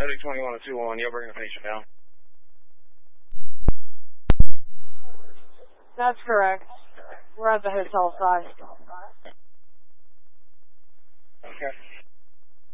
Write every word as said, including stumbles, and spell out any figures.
Heading twenty-one to two one, you're bringing a patient down. That's correct. We're at the hotel side. Okay.